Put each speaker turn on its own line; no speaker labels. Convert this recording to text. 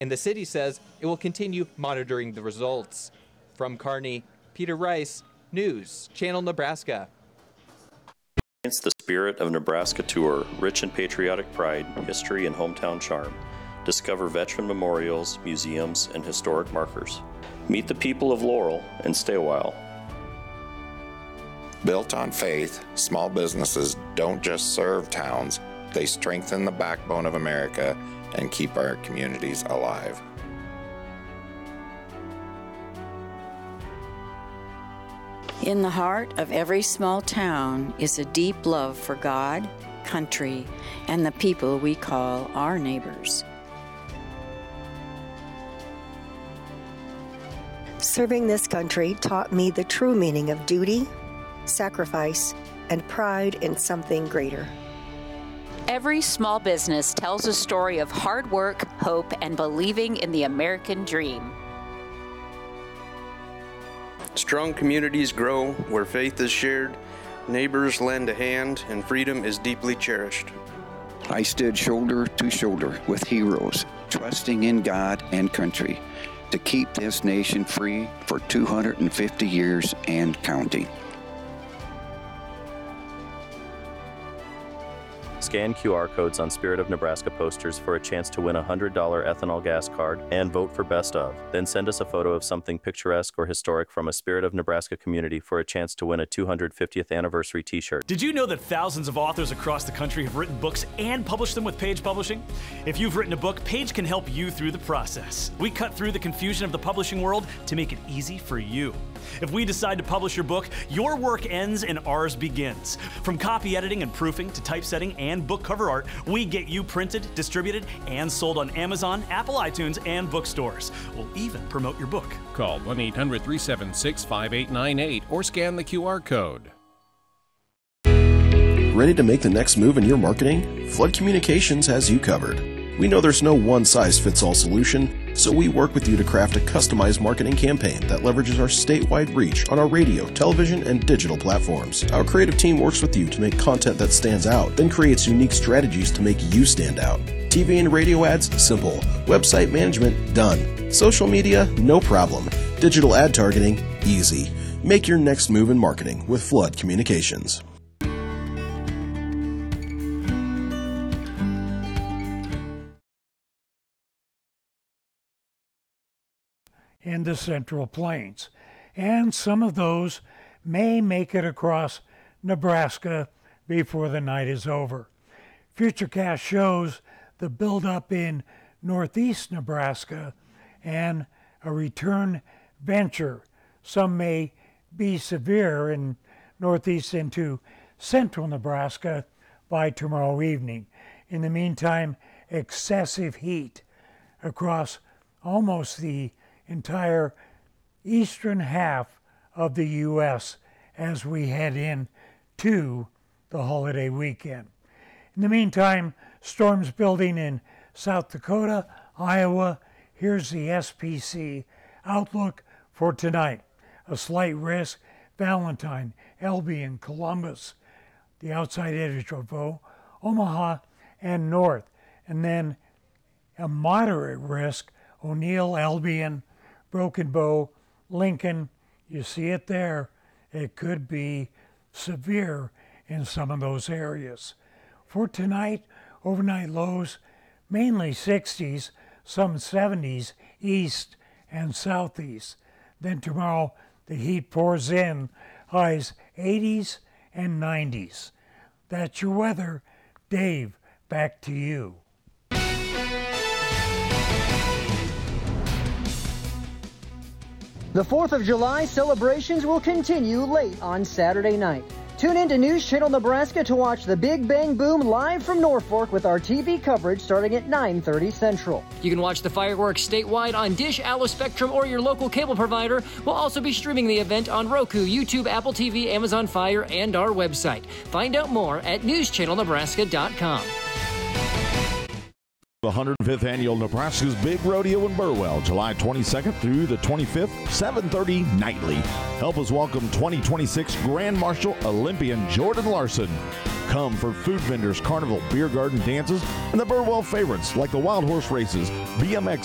and the city says it will continue monitoring the results. From Kearney, Peter Rice, News Channel Nebraska.
It's the Spirit of Nebraska tour, rich in patriotic pride, history, and hometown charm. Discover veteran memorials, museums, and historic markers. Meet the people of Laurel and stay a while.
Built on faith, small businesses don't just serve towns, they strengthen the backbone of America and keep our communities alive.
In the heart of every small town is a deep love for God, country, and the people we call our neighbors.
Serving this country taught me the true meaning of duty, sacrifice, and pride in something greater.
Every small business tells a story of hard work, hope, and believing in the American dream.
Strong communities grow where faith is shared, neighbors lend a hand, and freedom is deeply cherished.
I stood shoulder to shoulder with heroes, trusting in God and country to keep this nation free for 250 years and counting.
Scan QR codes on Spirit of Nebraska posters for a chance to win a $100 ethanol gas card and vote for Best of. Then send us a photo of something picturesque or historic from a Spirit of Nebraska community for a chance to win a 250th anniversary t-shirt.
Did you know that thousands of authors across the country have written books and published them with Page Publishing? If you've written a book, Page can help you through the process. We cut through the confusion of the publishing world to make it easy for you. If we decide to publish your book, your work ends and ours begins. From copy editing and proofing to typesetting and book cover art, we get you printed, distributed, and sold on Amazon, Apple iTunes, and bookstores. We'll even promote your book.
Call 1-800-376-5898 or scan the QR code.
Ready to make the next move in your marketing? Flood Communications has you covered. We know there's no one-size-fits-all solution, so we work with you to craft a customized marketing campaign that leverages our statewide reach on our radio, television, and digital platforms. Our creative team works with you to make content that stands out, then creates unique strategies to make you stand out. TV and radio ads? Simple. Website management? Done. Social media? No problem. Digital ad targeting? Easy. Make your next move in marketing with Flood Communications.
In the Central Plains, and some of those may make it across Nebraska before the night is over. Futurecast shows the buildup in northeast Nebraska and a return venture. Some may be severe in northeast into central Nebraska by tomorrow evening. In the meantime, excessive heat across almost the entire eastern half of the U.S. as we head into the holiday weekend. In the meantime, storms building in South Dakota, Iowa. Here's the SPC outlook for tonight. A slight risk, Valentine, Albion, Columbus, the outside edge of Omaha, and north. And then a moderate risk, O'Neill, Albion, Broken Bow, Lincoln. You see it there. It could be severe in some of those areas. For tonight, overnight lows, mainly 60s, some 70s, east and southeast. Then tomorrow, the heat pours in, highs 80s and 90s. That's your weather. Dave, back to you.
The 4th of July celebrations will continue late on Saturday night. Tune in to News Channel Nebraska to watch the Big Bang Boom live from Norfolk with our TV coverage starting at 9:30 Central.
You can watch the fireworks statewide on Dish, Allo Spectrum, or your local cable provider. We'll also be streaming the event on Roku, YouTube, Apple TV, Amazon Fire, and our website. Find out more at newschannelnebraska.com.
The 105th Annual Nebraska's Big Rodeo in Burwell, July 22nd through the 25th, 7:30 nightly. Help us welcome 2026 Grand Marshal Olympian Jordan Larson. Come for food vendors, carnival, beer garden dances, and the Burwell favorites like the Wild Horse races, BMX